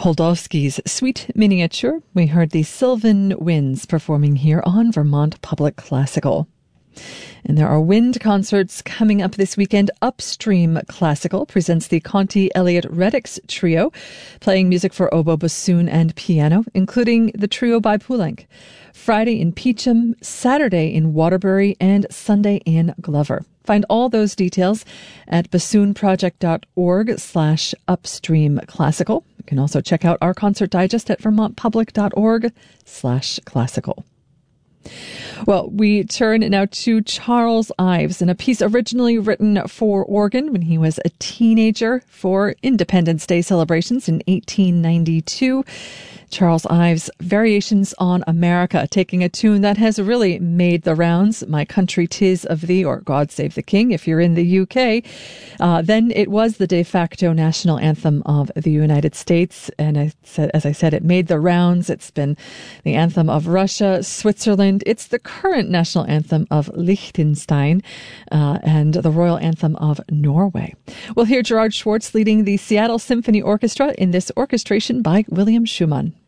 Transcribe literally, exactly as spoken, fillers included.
Poldowski's Sweet Miniature, we heard the Sylvan Winds performing here on Vermont Public Classical. And there are wind concerts coming up this weekend. Upstream Classical presents the Conti Elliott Reddix Trio, playing music for oboe, bassoon, and piano, including the trio by Poulenc. Friday in Peacham, Saturday in Waterbury, and Sunday in Glover. Find all those details at bassoonproject.org slash upstream classical. You can also check out our concert digest at vermontpublic.org slash classical. Well, we turn now to Charles Ives in a piece originally written for organ when he was a teenager for Independence Day celebrations in eighteen ninety-two. Charles Ives' Variations on America, taking a tune that has really made the rounds, My Country 'Tis of Thee, or God Save the King if you're in the U K. Uh, then it was the de facto national anthem of the United States. And I said, as I said, it made the rounds. It's been the anthem of Russia, Switzerland. It's the current national anthem of Liechtenstein uh, and the royal anthem of Norway. We'll hear Gerard Schwartz leading the Seattle Symphony Orchestra in this orchestration by William Schumann.